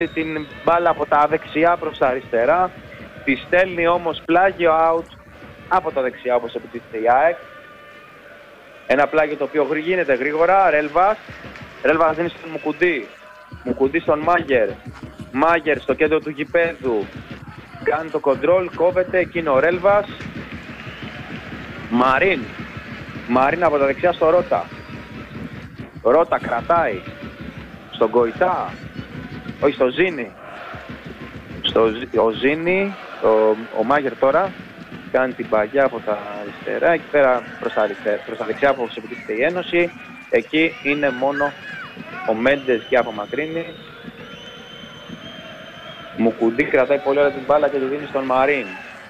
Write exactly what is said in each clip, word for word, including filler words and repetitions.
την μπάλα από τα δεξιά προς τα αριστερά. Τη στέλνει όμως πλάγιο out από τα δεξιά όπως επιτίθεται η ΑΕΚ. Ένα πλάγιο το οποίο γίνεται γρήγορα. Ρέλβας. Ρέλβας δίνει στον Μουκουντή. Μουκουντή στον Μάγερ. Μάγερ στο κέντρο του γηπέδου. Κάνει το κοντρόλ, κόβεται, εκείνο ο Ρέλβας. Μαρίν. Μαρίν από τα δεξιά στο Ρώτα. Ρώτα κρατάει. Στον Κοϊτά. Όχι, στο Ζήνη. Στο ο Ζήνη, ο, ο Μάγερ τώρα κάνει την παγιά από τα αριστερά, εκεί πέρα προς τα, αριστερά, προς τα δεξιά που επιτίθεται η Ένωση. Εκεί είναι μόνο ο Μέντες και απομακρύνει. Μουκουντή κρατάει πολύ ωραία την μπάλα και τη δίνει στον Μαρίν.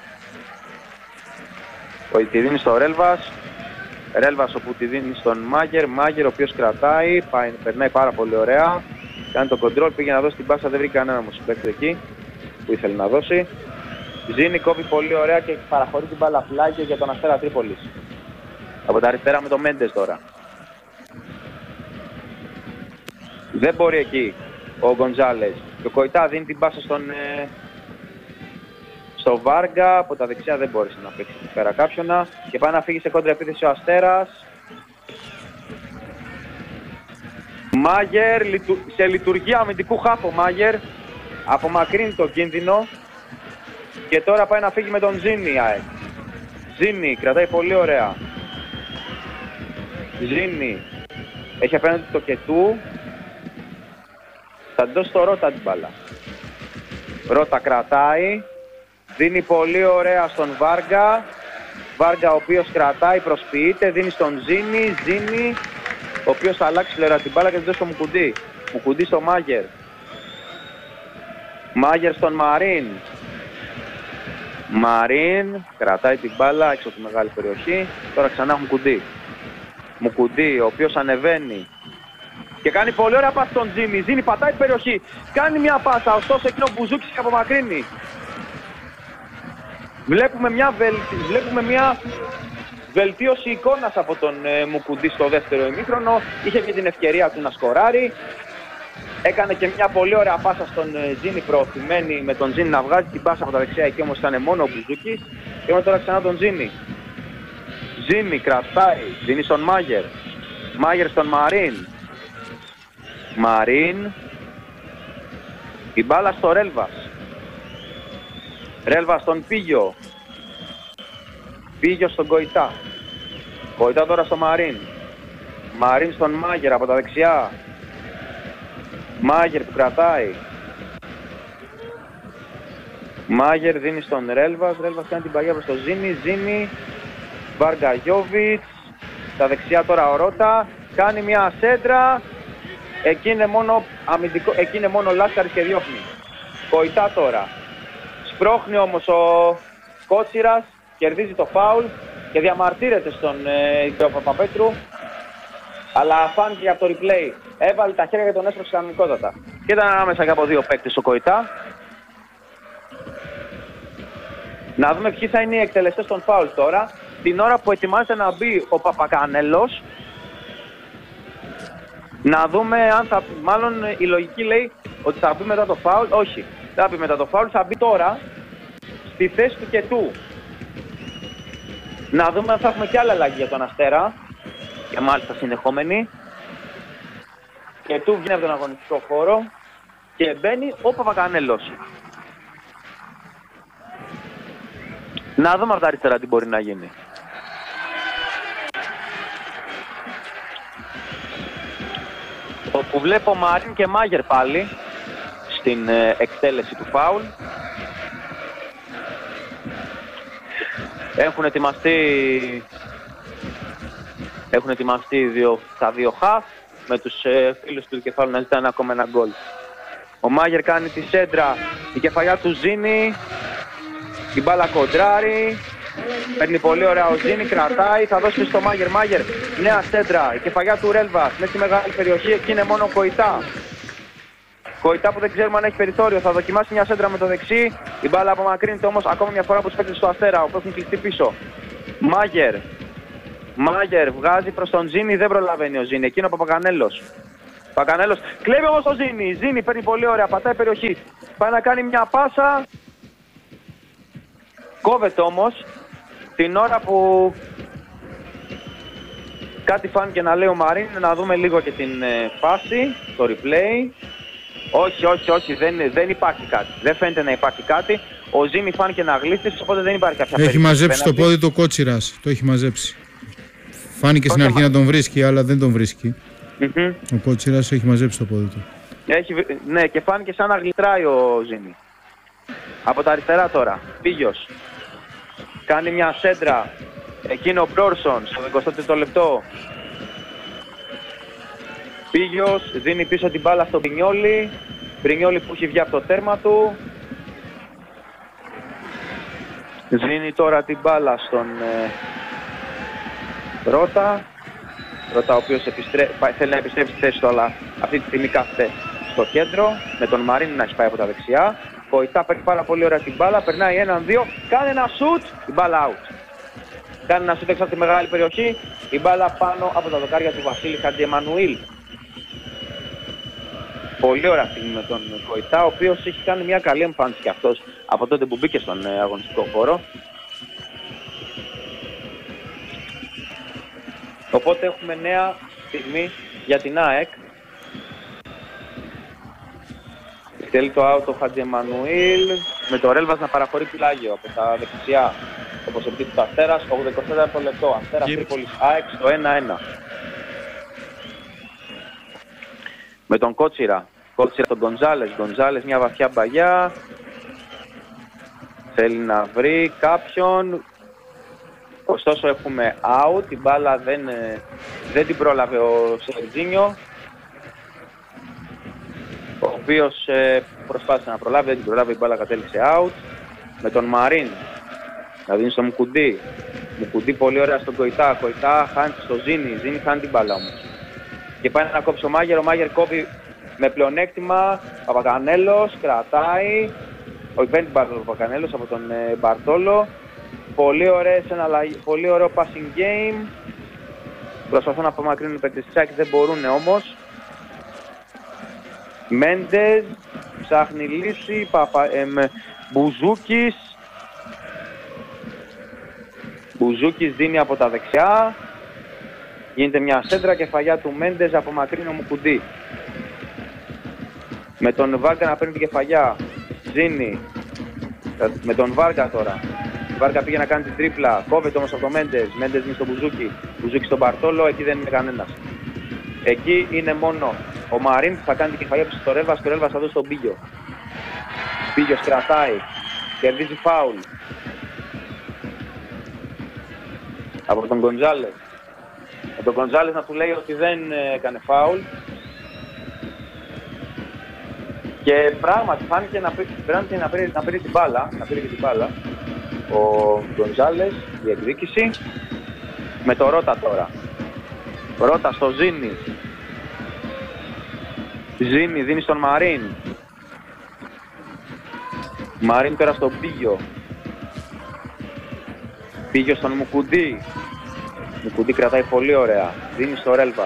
Τη δίνει στο Ρέλβας. Ρέλβας όπου τη δίνει στον Μάγερ. Μάγερ ο οποίος κρατάει, πάει, περνάει πάρα πολύ ωραία. Κάνει το κοντρόλ, πήγε να δώσει την πάσα, δεν βρήκε κανένα μοσπέκτο εκεί που ήθελε να δώσει. Ζήνη κόβει πολύ ωραία και παραχωρεί την μπάλα πλάγιο για τον Αστέρα Τρίπολης. Από τα αριστερά με τον Μέντες τώρα. Δεν μπορεί εκεί ο Γκοντζάλες. Και ο Κοϊτά δίνει την πάσα στον, ε, στο Βάργα. Από τα δεξιά δεν μπόρεσε να παίξει πέρα κάποιονα. Και πάει να φύγει σε κόντρα επίθεση ο Αστέρας. Μάγερ, σε λειτουργία αμυντικού χάφου Μάγερ. Απομακρύνει το κίνδυνο. Και τώρα πάει να φύγει με τον Ζήνη. Ζήνη, κρατάει πολύ ωραία. Ζήνη. Έχει απέναντι το Κετού. Θα δώσει το Ρώτα την μπάλα. Ρώτα κρατάει. Δίνει πολύ ωραία στον Βάργα. Βάργα ο οποίος κρατάει, προσποιείται. Δίνει στον Ζήνη. Ζήνη. Ο οποίος θα αλλάξει λέρα την μπάλα και θα δώσει στο Μουκουντή. Μουκουντή στο Μάγερ. Μάγερ στον Μαρίν. Μαρίν κρατάει την μπάλα έξω από τη μεγάλη περιοχή. Τώρα ξανά Μουκουντή. Μουκουντή ο οποίος ανεβαίνει και κάνει πολύ ωραία πάσα στον Ζήνη. Ζήνη πατάει την περιοχή. Κάνει μια πάσα, ωστόσο εκείνο Μπουζούκης και απομακρύνει. Βλέπουμε μια, βελτι... Βλέπουμε μια βελτίωση εικόνας από τον ε, Μουκουντή στο δεύτερο ημίχρονο. Είχε και την ευκαιρία του να σκοράρει. Έκανε και μια πολύ ωραία πάσα στον ε, Ζήνη προωθημένη, με τον Ζήνη να βγάζει την πάσα από τα δεξιά. Εκεί όμως ήταν μόνο ο Μπουζούκης. Και με τώρα ξανά τον Ζήνη. Ζήνη κρατάει, δίνει στον Μάγερ. Μάγερ στον Μαρίν. Μαρίν. Η μπάλα στο Ρέλβας. Ρέλβας στον Πίγιο. Πίγιο στον Κοϊτά. Κοϊτά τώρα στο Μαρίν. Μαρίν στον Μάγερ από τα δεξιά. Μάγερ που κρατάει. Μάγερ δίνει στον Ρέλβας. Ρέλβας κάνει την παγιά προς το Ζήνη. Ζήνη. Βαργαγιόβιτς. Τα δεξιά τώρα ο Ρώτα. Κάνει μια σέντρα. Εκεί είναι μόνο, αμυντικό, εκεί είναι μόνο Λάσκαρης και διώχνει. Κοϊτά τώρα. Σπρώχνει όμως ο Κότσιρας. Κερδίζει το φάουλ και διαμαρτύρεται στον ε, Παπαπέτρου. Αλλά φάνηκε από το replay. Έβαλε τα χέρια και τον έσπρωξε κανονικότατα. Και ήταν ανάμεσα και από δύο παίκτες ο Κοϊτά. Να δούμε ποιοι θα είναι οι εκτελεστές των φάουλ τώρα. Την ώρα που ετοιμάζεται να μπει ο Παπακανέλος. Να δούμε αν θα... Μάλλον η λογική λέει ότι θα μπει μετά το φάουλ. Όχι, θα μπει μετά το φάουλ. Θα μπει τώρα στη θέση του Κετού. Να δούμε αν θα έχουμε και άλλα αλλαγή για τον Αστέρα. Και μάλιστα συνεχόμενη. Κετού βγαίνει από τον αγωνιστικό χώρο. Και μπαίνει ο Παπακανέλος. Να δούμε από τα αριστερά τι μπορεί να γίνει. Όπου βλέπω Μαρίν και Μάγερ πάλι στην ε, εκτέλεση του φάουλ. Έχουν ετοιμαστεί, έχουν ετοιμαστεί δύο, τα δύο χαφ με τους ε, φίλους του κεφάλου να ζητάνε ακόμα ένα γκολ. Ο Μάγερ κάνει τη σέντρα, η κεφαλιά του Ζήνη, την μπάλα κοντράρει. Παίρνει πολύ ωραία ο Ζήνη, κρατάει, θα δώσει στο Μάγερ. Μάγερ, νέα σέντρα, η κεφαλιά του Ρέλβας, μέσα στη μεγάλη περιοχή, εκεί είναι μόνο ο Κοϊτά. Κοϊτά που δεν ξέρουμε αν έχει περιθώριο, θα δοκιμάσει μια σέντρα με το δεξί. Η μπάλα απομακρύνεται όμως ακόμα μια φορά από τους παίκτες στο Αστέρα, όπου έχουν κλειστεί πίσω. Μάγερ, Μάγερ βγάζει προς τον Ζήνη, δεν προλαβαίνει ο Ζήνη, εκείνο ο Παπακανέλος. Πακανέλος κλέβει όμως το Ζήνη. Ζήνη παίρνει πολύ ωραία, πατάει περιοχή. Πάει να κάνει μια πάσα. Κόβεται όμως την ώρα που κάτι φάνηκε να λέει ο Μαρίν. Να δούμε λίγο και την ε, φάση, το replay. Όχι, όχι, όχι, δεν, δεν υπάρχει κάτι. Δεν φαίνεται να υπάρχει κάτι. Ο Ζήνη φάνηκε να γλίστησε, οπότε δεν υπάρχει κάποια περίπτωση. Έχει μαζέψει το πόδι το Κότσιρας. Το έχει μαζέψει. Φάνηκε στην αρχή μα... να τον βρίσκει, αλλά δεν τον βρίσκει. Mm-hmm. Ο Κότσιρας έχει μαζέψει το πόδι του. Έχει, ναι, και φάνηκε σαν να γλιτράει ο Ζήνη. Από τα αριστερά τώρα. Πίγιος. Κάνει μια σέντρα. Εκείνο ο Μπρόρσον στο εικοστό τρίτο λεπτό. Πίγιος δίνει πίσω την μπάλα στον Μπρινιόλι. Μπρινιόλι που έχει βγει από το τέρμα του. Δίνει τώρα την μπάλα στον ε, Ρώτα. Ρώτα ο οποίος επιστρέ... θέλει να επιστρέψει στη θέση του, αλλά αυτή τη στιγμή κάθεται στο κέντρο. Με τον Μαρίν να έχει πάει από τα δεξιά. Κοϊτά παίρνει πάρα πολύ ωραία την μπάλα. Περνάει έναν δύο. Κάνει ένα σουτ. Η μπάλα out. Κάνει ένα σουτ έξω από τη μεγάλη περιοχή. Η μπάλα πάνω από τα δοκάρια του Βασίλη Χατζιεμανουήλ. Πολύ ωραία στιγμή με τον Κοϊτά, ο οποίος έχει κάνει μια καλή εμφάνιση και αυτός από τότε που μπήκε στον αγωνιστικό χώρο. Οπότε έχουμε νέα στιγμή για την ΑΕΚ. Θέλει το out ο Χατζιεμανουήλ με το Ρέλβας να παραχωρεί πλάγιο από τα δεξιά, όπως επιτύχει το Αστέρας, ογδόντα τέταρτο λεπτό. Αστέρας Τρίπολης ΑΕΚ στο ένα ένα. Με τον Κότσιρα. Κότσιρα τον Γκοντζάλες. Γκοντζάλες μια βαθιά μπαγιά. Θέλει να βρει κάποιον. Ωστόσο έχουμε out. Η μπάλα δεν, δεν την πρόλαβε ο Σερτζίνιο. Ο οποίος ε, προσπάθησε να προλάβει, δεν την προλάβει, η μπάλα κατέληξε out. Με τον Μαρίν. Να δίνει στο Μουκουντή. Μουκουντή πολύ ωραία στον Κοϊτά. Κοϊτά χάνει στο Ζήνη. Ζήνη χάνει την μπάλα όμως. Και πάει να κόψει ο Μάγερ. Ο Μάγερ κόβει με πλεονέκτημα. Παπακανέλος κρατάει. Όχι, παίρνει την μπάλα ο Παπακανέλος από τον ε, Μπαρτόλο. Πολύ, ωραίες, πολύ ωραίο passing game. Προσπαθούν να απομακρύνουν οι παίκτες της ΑΕΚ, δεν μπορούν όμως. Μέντες ψάχνει λύση. Παπα, ε, Μπουζούκης. Μπουζούκης δίνει από τα δεξιά. Γίνεται μια σέντρα, κεφαλιά του Μέντες, απομακρύνει ο Μουκουντή. Με τον Βάρκα να παίρνει την κεφαλιά. Ζήνει. Με τον Βάρκα τώρα. Η Βάρκα πήγε να κάνει την τρίπλα. Κόβεται όμως από το Μέντες. Μέντες είναι στον Μπουζούκη. Μπουζούκη στον Μπαρτόλο. Εκεί δεν είναι κανένας. Εκεί είναι μόνο ο Μαρίν που θα κάνει την κεφαλιά του στο Ρέλβας και ο Ρέλβας θα δώσει στον Πίγιο. Πίγιος κρατάει. Κερδίζει φάουλ. Από τον Γκοντζάλες. Με τον Γκοντζάλες να του λέει ότι δεν έκανε φάουλ. Και πράγματι φάνηκε να πήρε, να πήρε, να πήρε την μπάλα, να πήρε και την μπάλα ο Γκοντζάλες, η εκδίκηση. Με το Ρώτα τώρα. Ρώτα στο Ζήνη. Ζήνη δίνει στον Μαρίν. Μαρίν πέρα στον Πίγιο. Πίγιο στον Μουκουντή. Μουκουντή κρατάει πολύ ωραία. Δίνει στο Ρέλβας.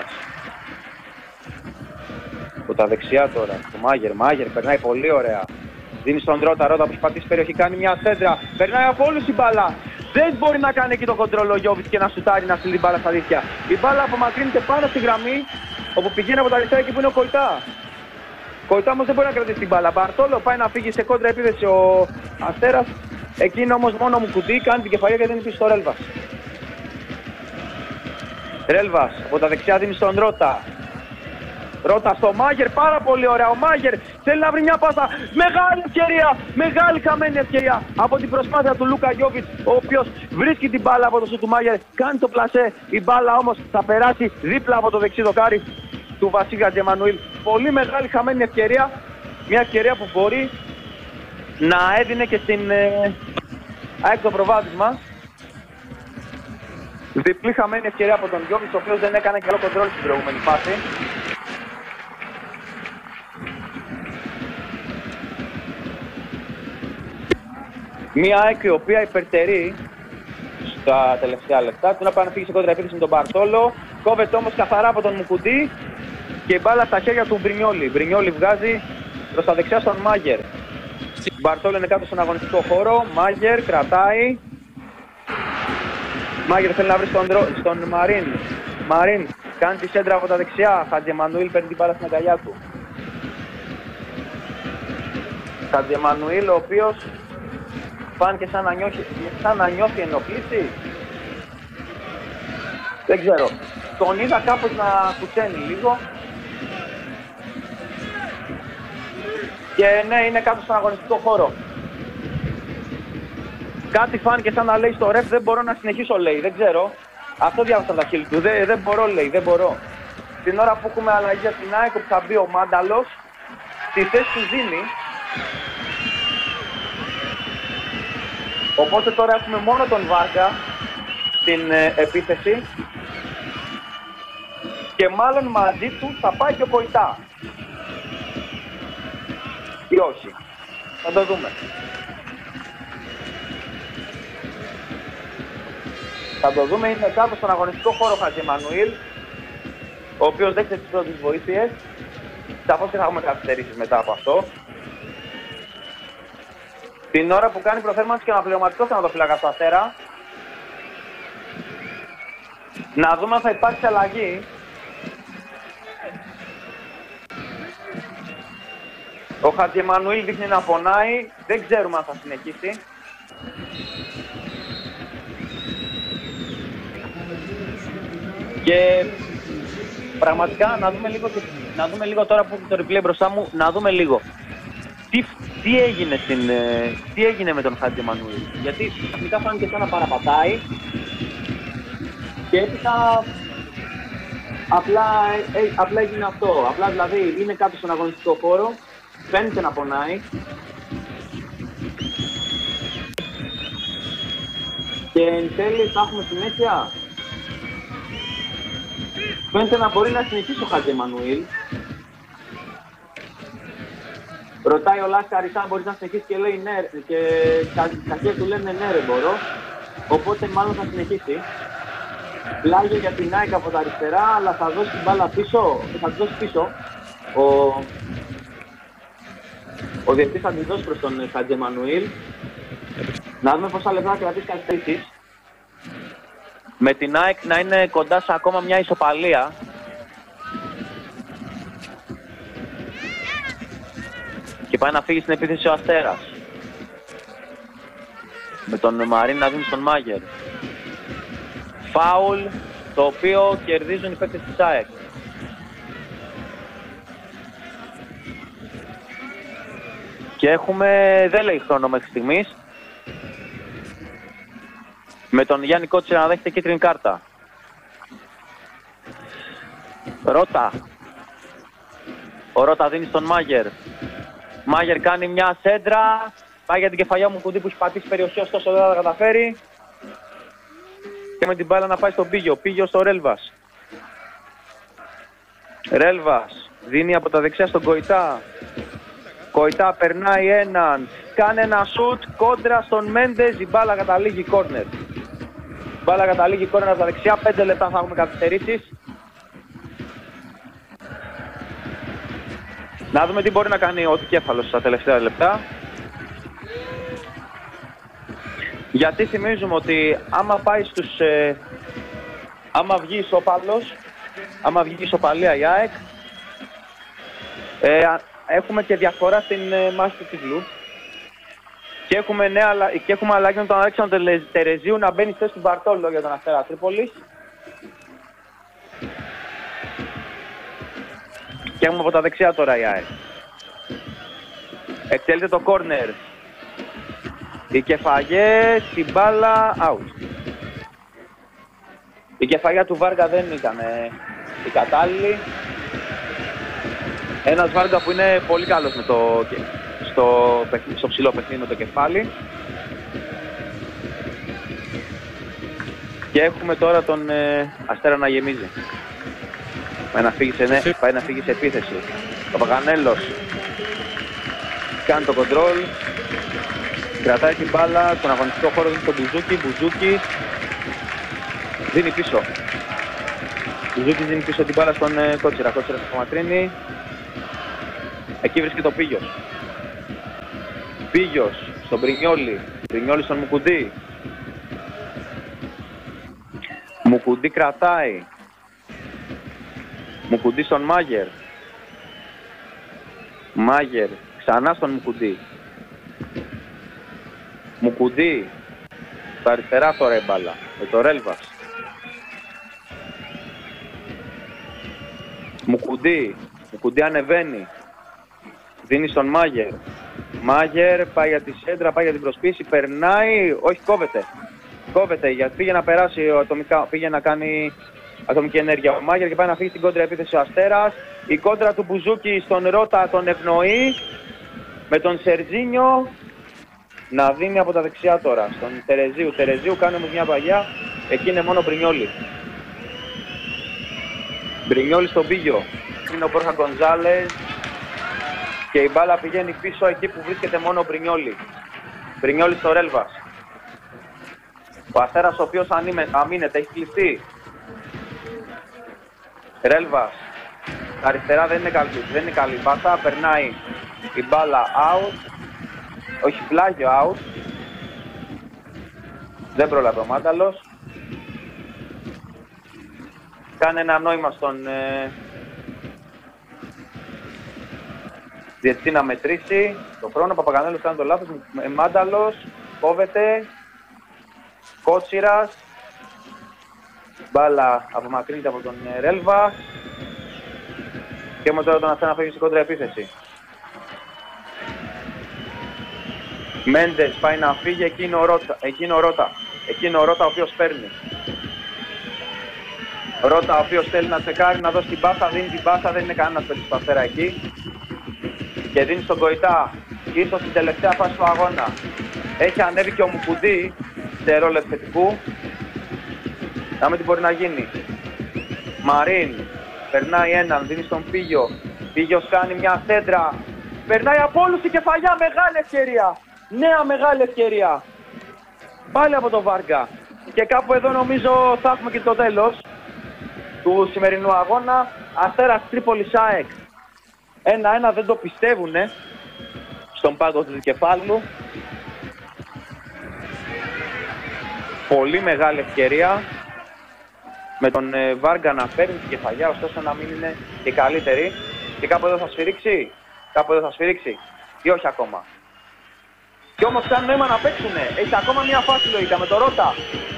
Από τα δεξιά τώρα. Το Μάγερ. Μάγερ περνάει πολύ ωραία. Δίνει στον Ρώτα. Ρώτα που έχει πατήσει περιοχή. Κάνει μια σέντρα. Περνάει από όλους η μπάλα. Δεν μπορεί να κάνει εκεί το κοντρόλ ο Γιώβιτς και να σουτάρει να στείλει την μπάλα στα δίχτυα. Η μπάλα απομακρύνεται πάνω στη γραμμή όπου πηγαίνει από τα αριστερά εκεί που είναι ο Κοϊτά. Κοϊτά όμως δεν μπορεί να κρατήσει την μπάλα. Μπαρτόλο πάει να φύγει σε κόντρα επίθεση ο Αστέρας. Εκείνο όμως μόνο μου κουτί, κάνει την κεφαλιά και δεν είναι πίσω στο Ρέλβας. Ρέλβας από τα δεξιά δίνει στον Ρώτα. Ρώτα στο Μάγερ, πάρα πολύ ωραία. Ο Μάγερ θέλει να βρει μια πάσα. Μεγάλη ευκαιρία, μεγάλη χαμένη ευκαιρία από την προσπάθεια του Λούκα Γιώβιτς, ο οποίος βρίσκει την μπάλα από το σου του Μάγερ, κάνει το πλασέ. Η μπάλα όμως θα περάσει δίπλα από το δεξί δοκάρι του Βασίλη Χατζιεμανουήλ. Πολύ μεγάλη χαμένη ευκαιρία. Μια ευκαιρία που μπορεί να έδινε και στην ε, ΑΕΚ το προβάδισμα. Διπλή χαμένη ευκαιρία από τον Γιώβιτς, ο οποίος δεν έκανε καλό κοντρόλ στην προηγούμενη φάση. Μία ΑΕΚ η οποία υπερτερεί στα τελευταία λεπτά. Του να πάει να φύγει σε κόντρα επίθεση με τον Μπαρτόλο. Κόβεται όμως καθαρά από τον Μουκουντή. και η μπάλα στα χέρια του Μπρινιόλη. Μπρινιόλη βγάζει προς τα δεξιά στον Μάγερ. Μπαρτόλο είναι κάτω στον αγωνιστικό χώρο. Μάγερ κρατάει. Μάγερ θέλει να βρει στον, στον Μαρίν. Μαρίν κάνει τη σέντρα από τα δεξιά. Χατζεμανουήλ παίρνει την μπάλα στην αγκαλιά του. Χατζεμανουήλ, ο οποίος φάνηκε σαν να νιώθει, σαν να νιώθει ενοχλήσει. Δεν ξέρω. Τον είδα κάπως να κουτσένει λίγο. Και ναι, είναι κάτω στον αγωνιστικό χώρο. Κάτι φάνηκε σαν να λέει στο ρεφ, δεν μπορώ να συνεχίσω, λέει, δεν ξέρω. Αυτό διάβασα τα χείλη του, δεν, δεν μπορώ, λέει, δεν μπορώ. Την ώρα που έχουμε αλλαγή για την ΑΕΚ που θα μπει ο Μάνταλος, στη θέση του Ζήνη. Οπότε τώρα έχουμε μόνο τον Βάρκα στην ε, επίθεση. Και μάλλον μαζί του θα πάει και ο Κοϊτά. Ή όχι. Θα το δούμε. Θα το δούμε, είναι κάτω στον αγωνιστικό χώρο Χατζεμανουήλ, ο οποίος δέχεται τις πρώτες βοήθειες. Σαφώς και θα έχουμε καθυστερήσεις μετά από αυτό. Την ώρα που κάνει προθέρμανση και αναπληρωματικό θεματοφύλακα στο Αστέρα. Να δούμε αν θα υπάρξει αλλαγή. Ο Χατζεμανουήλ δείχνει να πονάει, δεν ξέρουμε αν θα συνεχίσει. Και πραγματικά να δούμε λίγο, να δούμε λίγο τώρα που έχω το replay μπροστά μου, να δούμε λίγο τι, τι, έγινε, στην, τι έγινε με τον Χατζεμανουήλ. Γιατί ξαφνικά φάνηκε σαν να παραπατάει και έπειτα απλά, ε, απλά έγινε αυτό. Απλά δηλαδή είναι κάτω στον αγωνιστικό χώρο, φαίνεται να πονάει και εν τέλει θα έχουμε συνέχεια. Φαίνεται να μπορεί να συνεχίσει ο Χατζεμανουήλ. Ρωτάει ο Λάσκαρης αν μπορείς να συνεχίσει και λέει ναι, και τα, τα χέρια του λένε ναι ρε μπορώ. Οπότε μάλλον θα συνεχίσει. Πλάγιο για την ΑΕΚ από τα αριστερά, αλλά θα δώσει την μπάλα πίσω, θα τη δώσει πίσω. Ο, ο διευθυντής θα τη δώσει προς τον Χατζεμανουήλ. Να δούμε πόσα λεπτά θα κρατήσει καθυστερήσεις. Με την ΑΕΚ να είναι κοντά σε ακόμα μια ισοπαλία. Και πάει να φύγει στην επίθεση ο Αστέρας. Με τον Μαρίν να δίνει στον Μάγερ. Φάουλ, το οποίο κερδίζουν οι παίκτες της ΑΕΚ. Και έχουμε, δεν λέει χρόνο μέχρι στιγμής, με τον Γιάννη Κότσιρα να δέχεται κίτρινη κάρτα. Ρώτα. Ο Ρώτα δίνει στον Μάγερ. Μάγερ κάνει μια σέντρα. Πάει για την κεφαλιά μου κουντί που έχει πατήσει περιοχή, ωστόσο δεν θα τα καταφέρει. Και με την μπάλα να πάει στον Πίγιο. Πίγιο στο Ρέλβας. Ρέλβας δίνει από τα δεξιά στον Κοϊτά. Κοϊτά περνάει έναν. Κάνει ένα σουτ κόντρα στον Μέντες. Η μπάλα καταλήγει κόρνερ. Η μπάλα καταλήγει κόρνερ από τα δεξιά. πέντε λεπτά θα έχουμε καθυστερήσεις. Να δούμε τι μπορεί να κάνει ο Δικέφαλος στα τελευταία λεπτά. Γιατί θυμίζουμε ότι άμα πάει στους... Ε, άμα βγει ισοπαλός, άμα βγει ισοπαλία η ΑΕΚ, ε, έχουμε και διαφορά στην ε, μάχη του τίτλου. Και έχουμε, νέα, και έχουμε αλλαγή με τον Αλέξανδρο Τερεζίου να μπαίνει στη θέση του Μπαρτόλο για τον Αστέρα Τρίπολης. Και έχουμε από τα δεξιά τώρα η ΑΕΚ. Εκτελείται το κόρνερ. Οι κεφαγές, η μπάλα, out. Η κεφαγιά του Βάργα δεν ήταν ε, η κατάλληλη. Ένας Βάργα που είναι πολύ καλός με το, στο, στο ψηλό παιχνίδι με το κεφάλι. Και έχουμε τώρα τον ε, Αστέρα να γεμίζει. Πάει να φύγει σε, ναι, πάει να φύγει σε επίθεση. Ο Παγανέλος κάνει το κοντρόλ. Κρατάει την μπάλα στον αγωνιστικό χώρο, δίνει στον Μπουζούκι. Μπουζούκι δίνει πίσω. Μπουζούκης δίνει πίσω την μπάλα στον ε, Κότσιρα. Κότσιρα στο μακρύνει. Εκεί βρίσκεται ο Πίγιος. Πίγιος στον Μπρινιόλι. Μπρινιόλι στον Μουκουντή. Μουκουντή κρατάει. Μουκουντή στον Μάγερ. Μάγερ ξανά στον Μουκουντή. Μουκουντή στα αριστερά τώρα η μπάλα με το Ρέλβας. Μουκουντή. Μουκουντή ανεβαίνει. Δίνει στον Μάγερ. Μάγερ πάει για τη σέντρα, πάει για την προσποίηση. Περνάει, όχι κόβεται. Κόβεται γιατί πήγε να περάσει ατομικά, πήγε να κάνει ατομική ενέργεια ο Μάγερ και πάει να φύγει στην κόντρα επίθεση ο Αστέρας. Η κόντρα του Μπουζούκη στον Ρώτα τον ευνοεί. Με τον Σερτζίνιο να δίνει από τα δεξιά τώρα. Στον Τερεζίου. Τερεζίου κάνει όμως μια παγιά. Εκεί είναι μόνο Μπρινιόλι. Μπρινιόλι στον Πίγιο. Είναι ο Πόρχα Γκονζάλες. Και η μπάλα πηγαίνει πίσω εκεί που βρίσκεται μόνο ο Μπρινιόλι. Μπρινιόλι στο Ρέλβας. Ο Αστέρας ο οποίος αμήνεται, έχει κλειστεί. Ρέλβας. Αριστερά δεν είναι καλή, δεν είναι καλή πάσα, περνάει η μπάλα out. Όχι, πλάγιο out. Δεν πρόλαβε ο Μάνταλος. Κάνει ένα νόημα στον ε, διαιτητή να μετρήσει το χρόνο. Παπαγανέλος κάνει το λάθος. Μάνταλος κόβεται. Κότσιρας. Μπάλα απομακρύνεται από τον Ρέλβα. Και με τώρα τον Αστέρα να φύγει στην κόντρα επίθεση. Μέντες πάει να φύγει, εκεί είναι ο Ρώτα. Εκεί είναι ο Ρώτα, εκεί είναι ο Ρώτα ο οποίος παίρνει. Ρώτα ο οποίος θέλει να τσεκάρει, να δώσει την πάσα, δίνει την πάσα, δεν είναι κανένας παίκτης του Αστέρα εκεί. Και δίνει στον Κοϊτά, ίσως στην τελευταία φάση του αγώνα. Έχει ανέβει και ο Μουκουντή σε ρόλο επιθετικού. Να με τι μπορεί να γίνει. Μαρίν, περνάει έναν, δίνει στον Πίγιο. Πίγιος κάνει μια σέντρα. Περνάει από όλους η κεφαλιά, μεγάλη ευκαιρία. Νέα μεγάλη ευκαιρία. Πάλι από το Βάργα. Και κάπου εδώ νομίζω θα έχουμε και το τέλος του σημερινού αγώνα. Αστέρας Τρίπολης ΑΕΚ. Ένα-ένα, δεν το πιστεύουνε στον πάγκο του Δικεφάλου. Πολύ μεγάλη ευκαιρία. Με τον ε, Βάργα να παίρνει την κεφαλιά, ωστόσο να μην είναι η καλύτερη. Και κάπου εδώ θα σφυρίξει. Κάπου εδώ θα σφυρίξει. Ή όχι ακόμα. Και όμως κάνουν νόημα να παίξουνε. Έχει ακόμα μια φάση λογικά με το Ρώτα.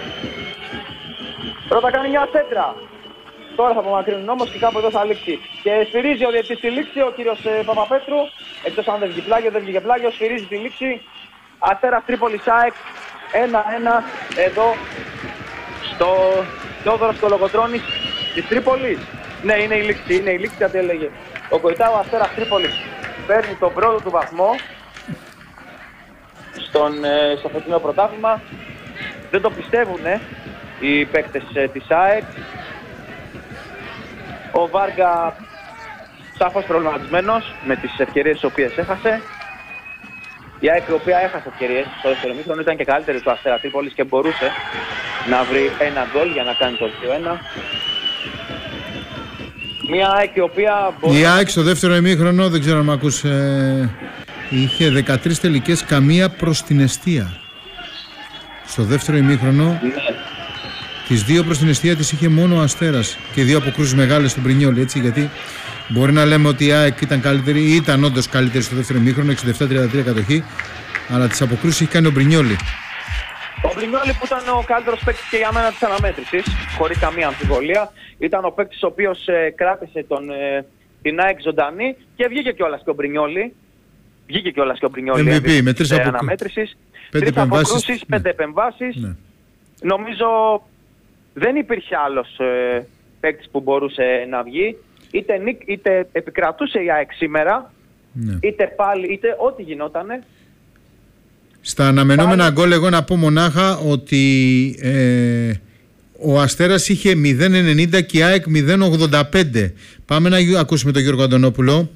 Ρώτα κάνει μια σέντρα. Τώρα θα απομακρύνουν όμως και κάπου εδώ θα λήξει. Και σφυρίζει ο διαιτητής τη λήξη, ο κύριος ε, Παπαπέτρου. Εκτός αν δεν βγει πλάγιο, δεν βγήκε πλάγιο. Σφυρίζει τη λήξη. Αστέρας Τρίπολης ΑΕΚ. ένα-ένα εδώ στο Θεόδωρος Κολοκοτρώνης της Τρίπολης. Ναι, είναι η λήξη, είναι η λήξη, γιατί έλεγε ο Κοϊτά, ο Αστέρας Τρίπολης παίρνει τον πρώτο του βαθμό στον, ε, στο φετινό πρωτάθλημα. Δεν το πιστεύουνε οι παίκτες ε, της ΑΕΚ. Ο Βάργα σαφώς προβληματισμένος με τις ευκαιρίες τις οποίες έχασε. Η ΑΕΚ η οποία έχασε ευκαιρίες στο δεύτερο ημίχρονο, ήταν και καλύτερη του Αστέρα Τρίπολης και μπορούσε να βρει ένα γκολ για να κάνει το δύο ένα. Μια ΑΕΚ η οποία... Η ΑΕΚ στο δεύτερο ημίχρονο, δεν ξέρω αν μ' ακούς, ε, είχε δεκατρείς τελικές, καμία προς την εστία. Στο δεύτερο ημίχρονο, ναι. Τις δύο προς την εστία τις είχε μόνο ο Αστέρας και δύο αποκρούσεις μεγάλες στον Πρινιόλι, έτσι, γιατί μπορεί να λέμε ότι η ΑΕΚ ήταν καλύτερη ή ήταν όντως καλύτερη στο δεύτερο ημίχρονο, εξήντα επτά τριάντα τρία κατοχή, αλλά τις αποκρούσεις έχει κάνει ο Πρινιόλι. Ο Μπρινιόλι που ήταν ο καλύτερος παίκτης και για μένα της αναμέτρησης, χωρίς καμία αμφιβολία, ήταν ο παίκτης ο οποίος ε, κράτησε τον, ε, την ΑΕΚ ζωντανή και βγήκε κιόλας και ο Μπρινιόλι. Βγήκε κιόλας και ο Μπρινιόλι εμ βι πι με τρεις αποκρούσεις, αναμέτρησης. Τρεις αποκρούσεις, πέντε ναι. επεμβάσεις. Ναι. Νομίζω δεν υπήρχε άλλος ε, παίκτης που μπορούσε να βγει. Είτε, είτε επικρατούσε η ΑΕΚ σήμερα, ναι. είτε πάλι, είτε ό,τι γινότανε. Στα αναμενόμενα γκολ εγώ να πω μονάχα ότι ε, ο Αστέρας είχε μηδέν ενενήντα και η ΑΕΚ μηδέν ογδόντα πέντε. Πάμε να ακούσουμε τον Γιώργο Αντωνόπουλο.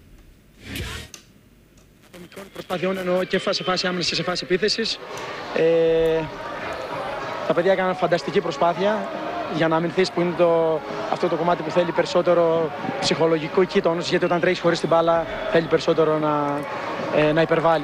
Προσπαθειών εννοώ και σε φάση άμυνας και σε φάση επίθεσης. Ε, τα παιδιά έκαναν φανταστική προσπάθεια. για να αμυνθείς, που είναι το, αυτό το κομμάτι που θέλει περισσότερο ψυχολογικό κοίτονος, γιατί όταν τρέχεις χωρίς την μπάλα θέλει περισσότερο να, ε, να υπερβάλλει.